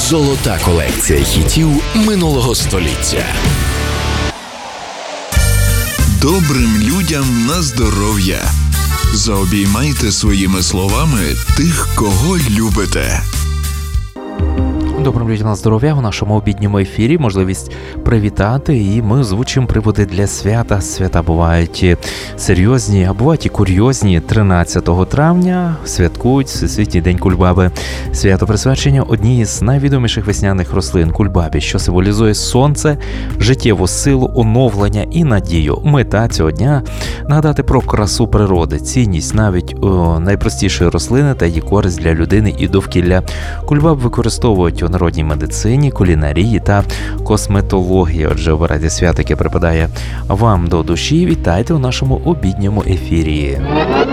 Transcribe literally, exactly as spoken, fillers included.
Золота колекція хітів минулого століття. Добрим людям на здоров'я. Заобіймайте своїми словами тих, кого любите. Добрим людям на здоров'я у нашому обідньому ефірі можливість привітати, і ми озвучимо приводи для свята. Свята бувають серйозні, а бувають і курйозні. тринадцятого травня святкують Всесвітній день кульбаби. Свято присвячення одній з найвідоміших весняних рослин – кульбабі, що символізує сонце, життєву силу, оновлення і надію. Мета цього дня – нагадати про красу природи, цінність навіть о, найпростішої рослини та її користь для людини і довкілля. Кульбаб використовують у народній медицині, кулінарії та косметології. Отже, в раді свята, яке припадає вам до душі, вітайте у нашому обідньому ефірі.